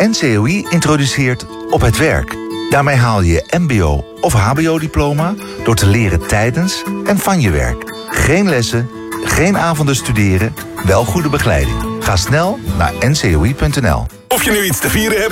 NCOI introduceert Op het Werk. Daarmee haal je je mbo- of hbo-diploma door te leren tijdens en van je werk. Geen lessen, geen avonden studeren, wel goede begeleiding. Ga snel naar ncoi.nl. Of je nu iets te vieren hebt